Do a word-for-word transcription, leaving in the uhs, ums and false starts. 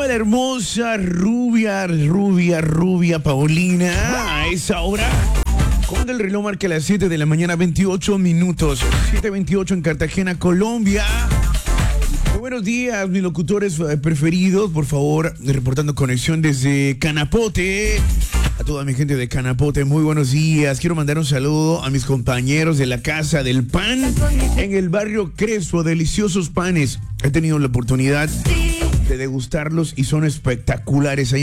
la hermosa rubia, rubia, rubia Paulina a esa hora. Cuando el reloj marca las siete de la mañana, veintiocho minutos. siete veintiocho en Cartagena, Colombia. Muy buenos días, mis locutores preferidos. Por favor, reportando conexión desde Canapote. A toda mi gente de Canapote, muy buenos días. Quiero mandar un saludo a mis compañeros de la Casa del Pan en el barrio Crespo. Deliciosos panes. He tenido la oportunidad de degustarlos y son espectaculares ahí